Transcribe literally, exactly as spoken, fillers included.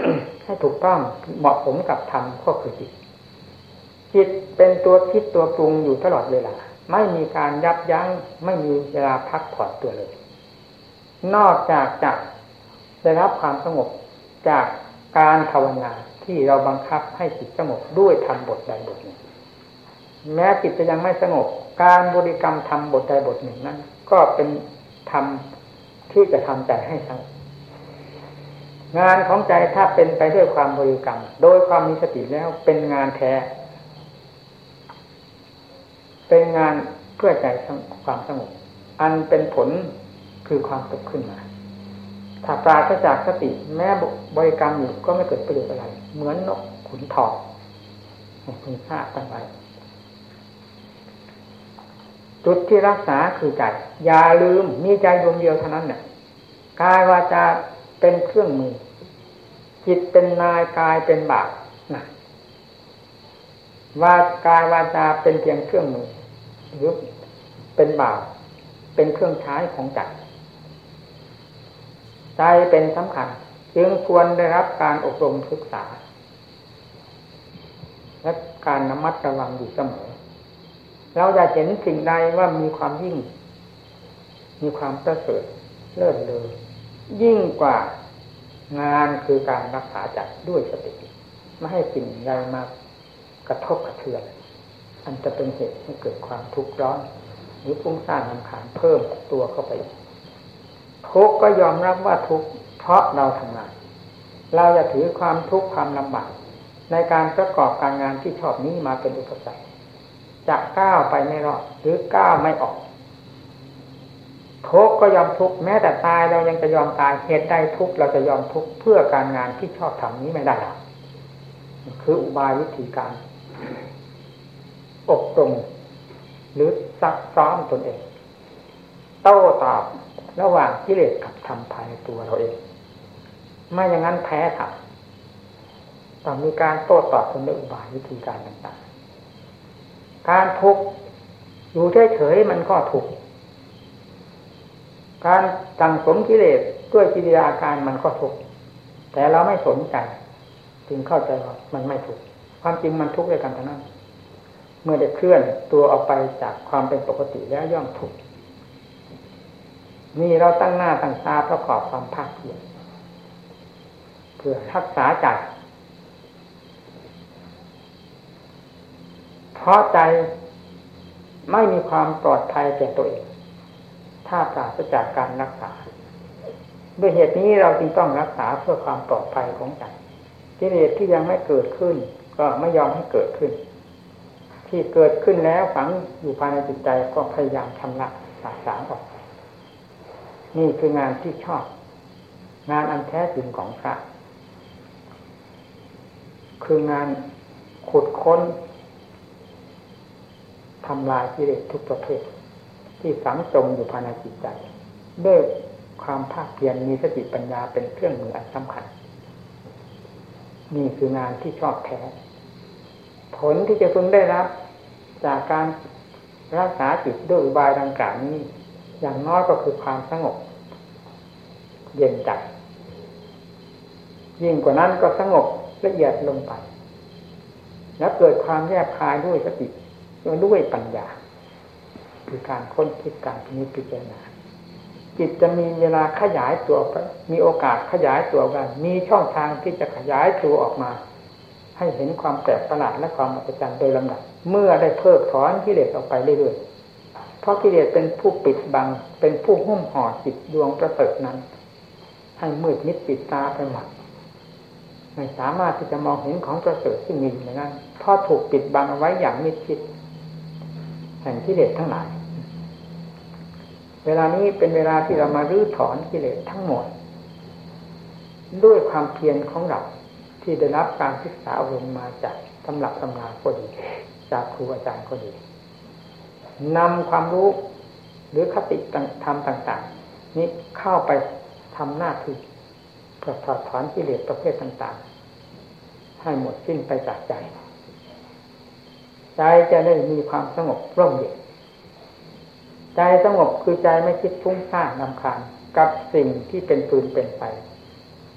ให้ถูกต้องเหมาะสมกับธรรมก็คือจิตจิตเป็นตัวคิดตัวปรุงอยู่ตลอดเวลาไม่มีการยับยั้งไม่มีเวลาพักผ่อนตัวเลยนอกจากจะได้รับความสงบจากการภาวนาที่เราบังคับให้จิตสงบด้วยธรรมบทใดบทหนึ่งแม้จิตจะยังไม่สงบการบริกรรมธรรมบทใดบทหนึ่งนั้นก็เป็นธรรมที่จะทำใจให้สงบงานของใจถ้าเป็นไปด้วยความบริกรรมโดยความมีสติแล้วเป็นงานแท้เป็นงานเพื่อใจความสงบอันเป็นผลคือความสุขขึ้นมาถ้าปราศจากสติแม้บริกรรมอยู่ก็ไม่เกิดประโยชน์อะไรเหมือนนกขุนทองคุณทราบกันไว้จุดที่รักษาคือใจอย่าลืมมีใจดวงเดียวเท่านั้นเนี่ยกายวาจาเป็นเครื่องมือจิตเป็นนายกายเป็นบ่าวนะว่ากายวาจาเป็นเพียงเครื่องมือหรือเป็นบ่าวเป็นเครื่องใช้ของใจใจเป็นสำคัญจึงควรได้รับการอบรมศึกษาและการระมัดระวังอยู่เสมอเราจะเห็นสิ่งใดว่ามีความยิ่งมีความประเสริฐเลิศเลอยิ่งกว่างานคือการรักษาใจด้วยสติไม่ให้สิ่งใดมากระทบกระเทือนอันจะเป็นเหตุให้เกิดความทุกข์ร้อนหรือฟุ้งซ่านรำคาญเพิ่มตัวเข้าไปทุกข์ก็ยอมรับว่าทุกข์เพราะเราทำงานเราจะถือความทุกข์ความลำบากในการประกอบการงานที่ชอบนี้มาเป็นอุปสรรคจะก้าวไปไม่รอดหรือก้าวไม่ออกทุกข์ก็ยอมทุกข์แม้แต่ตายเรายังจะยอมตายเหตุใดทุกข์เราจะยอมทุกข์เพื่อการงานที่ชอบทำนี้ไม่ได้หรอกคืออุบายวิธีการอบรมหรือซักซ้อมตนเองโต้ตอบระหว่างกิเลสกับธรรมภายในตัวเราเองไม่อย่างนั้นแพ้ครับต้องมีการโต้ตอบกันด้วยอุบายวิธีการต่างๆการทุกข์อยู่เฉยๆมันก็ทุกข์การสั่งสมกิเลสด้วยกิริยาการมันก็ทุกข์แต่เราไม่สนใจจึงเข้าใจว่ามันไม่ทุกข์ความจริงมันทุกข์ด้วยกันทั้งนั้นเมื่อได้เคลื่อนตัวออกไปจากความเป็นปกติแล้วย่อมทุกข์นี่เราตั้งหน้าตั้งตาประกอบความภาคเพียรเพื่อรักษาใจเพราะใจไม่มีความปลอดภัยแก่ตัวเองถ้าปราศจากการรักษาด้วยเหตุนี้เราจึงต้องรักษาเพื่อความปลอดภัยของใจกิเลสที่ยังไม่เกิดขึ้นก็ไม่ยอมให้เกิดขึ้นที่เกิดขึ้นแล้วฝังอยู่ภายในจิตใจก็พยายามชำระสาสางออกนี่คืองานที่ชอบงานอันแท้จริงของพระคืองานขุดค้นทำลายกิเลสทุกประเภทที่ฝังจมอยู่ภายในจิตใจด้วยความภาคเพียรมีสติปัญญาเป็นเครื่องมืออันสำคัญนี่คืองานที่ชอบแท้ผลที่จะพึงได้รับจากการรักษาจิตด้วยอุบายดังกล่าวนี้อย่างน้อยก็คือความสงบเย็นใจยิ่งกว่านั้นก็สงบละเอียดลงไปแล้วเกิดความแยบคายด้วยสติด้วยปัญญาคือการค้นคิดการพิจารณาจิตจะมีเวลาขยายตัวไปมีโอกาสขยายตัวกันมีช่องทางที่จะขยายตัวออกมาให้เห็นความแปลกประหลาดและความอัศจรรย์โดยลำดับเมื่อได้เพิกถอนกิเลสออกไปเรื่อยๆเพราะกิเลสเป็นผู้ปิดบังเป็นผู้หุ้มห่อจิตดวงประเสริฐนั้นให้มืดมิดปิดตาไปหมดไม่สามารถที่จะมองเห็นของประเสริฐที่มีในนั้นเพราะถูกปิดบังเอาไว้อย่างมิดชิดแห่งกิเลสทั้งหลายเวลานี้เป็นเวลาที่เรามารื้อถอนกิเลสทั้งหมดด้วยความเพียรของเราที่ได้รับการศึกษาอบรมมาจากตำรับตำราก็ดีจากครูอาจารย์ก็ดีนำความรู้หรือคติธรรมต่างๆนี้เข้าไปทำหน้าที่เพื่อถอดถอนกิเลสประเภทต่างๆให้หมดสิ้นไปจากใจใจจะได้มีความสงบร่มเย็นใจสงบคือใจไม่คิดฟุ้งซ่านรำคาญกับสิ่งที่เป็นปืนเป็นไฟ